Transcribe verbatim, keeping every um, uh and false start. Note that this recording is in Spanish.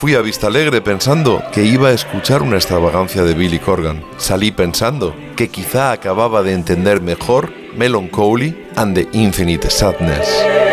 Fui a Vistalegre pensando que iba a escuchar una extravagancia de Billy Corgan. Salí pensando que quizá acababa de entender mejor Melancholy and the Infinite Sadness.